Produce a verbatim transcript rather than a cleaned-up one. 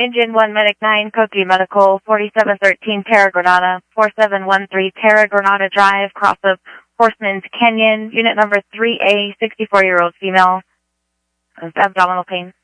Engine one Medic nine, Cokie Medical, forty-seven thirteen Terra Granada, forty-seven thirteen Terra Granada Drive, cross of Horseman's Canyon, unit number three A, sixty-four-year-old female, with abdominal pain.